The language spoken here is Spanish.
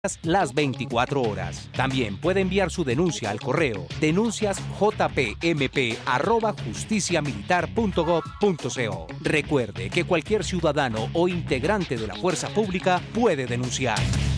las 24 horas. También puede enviar su denuncia al correo denunciasjpmp@justiciamilitar.gov.co. Recuerde que cualquier ciudadano o integrante de la fuerza pública puede denunciar.